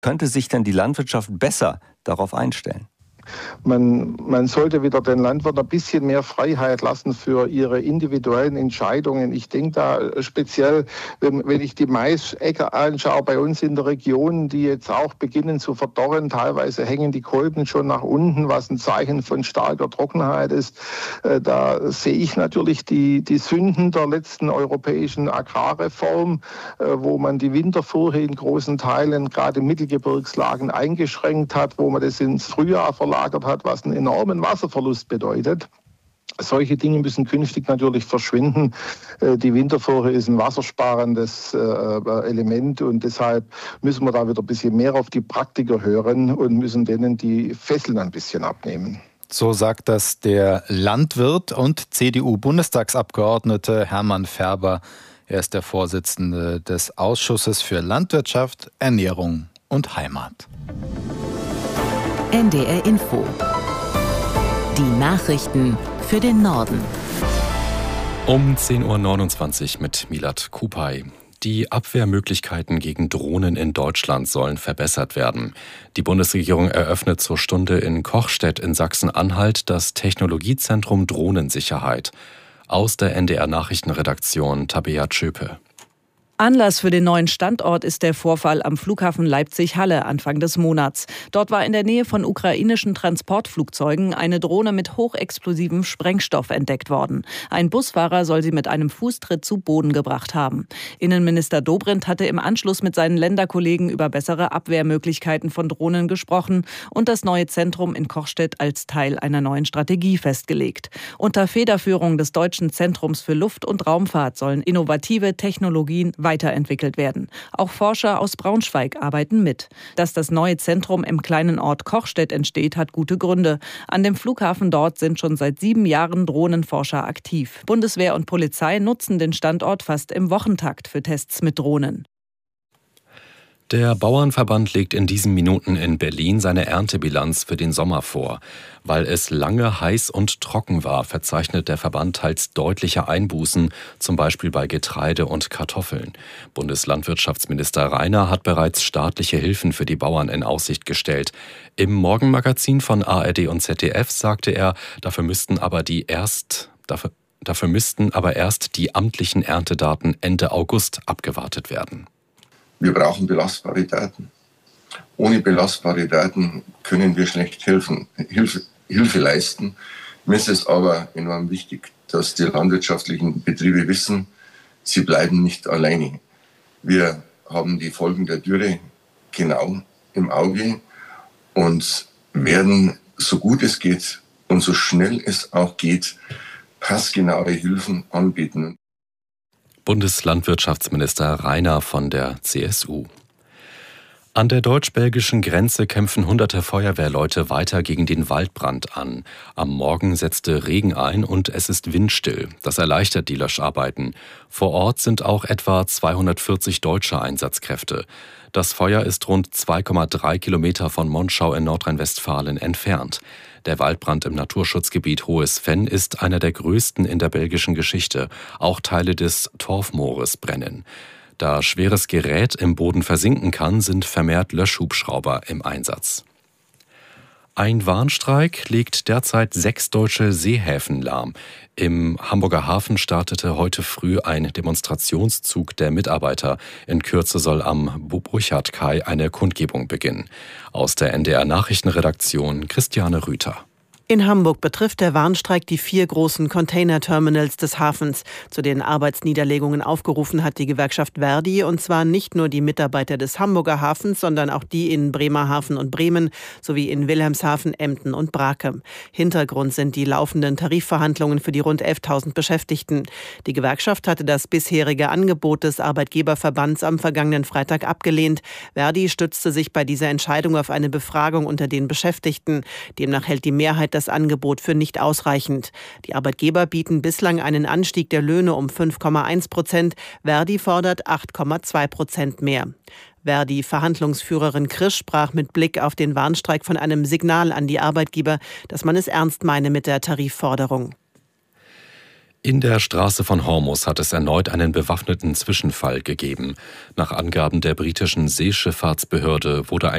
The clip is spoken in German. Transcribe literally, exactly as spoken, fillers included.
Könnte sich denn die Landwirtschaft besser darauf einstellen? Man, man sollte wieder den Landwirten ein bisschen mehr Freiheit lassen für ihre individuellen Entscheidungen. Ich denke da speziell, wenn, wenn ich die Maisäcker anschaue bei uns in der Region, die jetzt auch beginnen zu verdorren. Teilweise hängen die Kolben schon nach unten, was ein Zeichen von starker Trockenheit ist. Da sehe ich natürlich die, die Sünden der letzten europäischen Agrarreform, wo man die Winterfurche in großen Teilen, gerade in Mittelgebirgslagen, eingeschränkt hat, wo man das ins Frühjahr verlagert hat, was einen enormen Wasserverlust bedeutet. Solche Dinge müssen künftig natürlich verschwinden. Die Winterfurche ist ein wassersparendes Element und deshalb müssen wir da wieder ein bisschen mehr auf die Praktiker hören und müssen denen die Fesseln ein bisschen abnehmen. So sagt das der Landwirt und C D U-Bundestagsabgeordnete Hermann Färber. Er ist der Vorsitzende des Ausschusses für Landwirtschaft, Ernährung und Heimat. N D R Info. Die Nachrichten für den Norden. Um zehn Uhr neunundzwanzig mit Milad Kupay. Die Abwehrmöglichkeiten gegen Drohnen in Deutschland sollen verbessert werden. Die Bundesregierung eröffnet zur Stunde in Kochstedt in Sachsen-Anhalt das Technologiezentrum Drohnensicherheit. Aus der N D R-Nachrichtenredaktion Tabea Tschöpe. Anlass für den neuen Standort ist der Vorfall am Flughafen Leipzig-Halle Anfang des Monats. Dort war in der Nähe von ukrainischen Transportflugzeugen eine Drohne mit hochexplosivem Sprengstoff entdeckt worden. Ein Busfahrer soll sie mit einem Fußtritt zu Boden gebracht haben. Innenminister Dobrindt hatte im Anschluss mit seinen Länderkollegen über bessere Abwehrmöglichkeiten von Drohnen gesprochen und das neue Zentrum in Kochstedt als Teil einer neuen Strategie festgelegt. Unter Federführung des Deutschen Zentrums für Luft- und Raumfahrt sollen innovative Technologien weiterentwickelt werden. Auch Forscher aus Braunschweig arbeiten mit. Dass das neue Zentrum im kleinen Ort Kochstedt entsteht, hat gute Gründe. An dem Flughafen dort sind schon seit sieben Jahren Drohnenforscher aktiv. Bundeswehr und Polizei nutzen den Standort fast im Wochentakt für Tests mit Drohnen. Der Bauernverband legt in diesen Minuten in Berlin seine Erntebilanz für den Sommer vor. Weil es lange heiß und trocken war, verzeichnet der Verband teils deutliche Einbußen, zum Beispiel bei Getreide und Kartoffeln. Bundeslandwirtschaftsminister Rainer hat bereits staatliche Hilfen für die Bauern in Aussicht gestellt. Im Morgenmagazin von A R D und Z D F sagte er, dafür müssten aber die erst... Dafür, dafür müssten aber erst die amtlichen Erntedaten Ende August abgewartet werden. Wir brauchen belastbare Daten. Ohne belastbare Daten können wir schlecht helfen, Hilfe, Hilfe leisten. Mir ist es aber enorm wichtig, dass die landwirtschaftlichen Betriebe wissen, sie bleiben nicht alleine. Wir haben die Folgen der Dürre genau im Auge und werden, so gut es geht und so schnell es auch geht, passgenaue Hilfen anbieten. Bundeslandwirtschaftsminister Rainer von der C S U. An der deutsch-belgischen Grenze kämpfen hunderte Feuerwehrleute weiter gegen den Waldbrand an. Am Morgen setzte Regen ein und es ist windstill. Das erleichtert die Löscharbeiten. Vor Ort sind auch etwa zweihundertvierzig deutsche Einsatzkräfte. Das Feuer ist rund zwei Komma drei Kilometer von Monschau in Nordrhein-Westfalen entfernt. Der Waldbrand im Naturschutzgebiet Hohes Venn ist einer der größten in der belgischen Geschichte. Auch Teile des Torfmoores brennen. Da schweres Gerät im Boden versinken kann, sind vermehrt Löschhubschrauber im Einsatz. Ein Warnstreik legt derzeit sechs deutsche Seehäfen lahm. Im Hamburger Hafen startete heute früh ein Demonstrationszug der Mitarbeiter. In Kürze soll am Burchardkai eine Kundgebung beginnen. Aus der N D R-Nachrichtenredaktion Christiane Rüther. In Hamburg betrifft der Warnstreik die vier großen Containerterminals des Hafens. Zu den Arbeitsniederlegungen aufgerufen hat die Gewerkschaft Verdi, und zwar nicht nur die Mitarbeiter des Hamburger Hafens, sondern auch die in Bremerhaven und Bremen sowie in Wilhelmshaven, Emden und Brakel. Hintergrund sind die laufenden Tarifverhandlungen für die rund elftausend Beschäftigten. Die Gewerkschaft hatte das bisherige Angebot des Arbeitgeberverbands am vergangenen Freitag abgelehnt. Verdi stützte sich bei dieser Entscheidung auf eine Befragung unter den Beschäftigten. Demnach hält die Mehrheit das Angebot für nicht ausreichend. Die Arbeitgeber bieten bislang einen Anstieg der Löhne um fünf Komma eins Prozent. Verdi fordert acht Komma zwei Prozent mehr. Verdi-Verhandlungsführerin Krisch sprach mit Blick auf den Warnstreik von einem Signal an die Arbeitgeber, dass man es ernst meine mit der Tarifforderung. In der Straße von Hormuz hat es erneut einen bewaffneten Zwischenfall gegeben. Nach Angaben der britischen Seeschifffahrtsbehörde wurde ein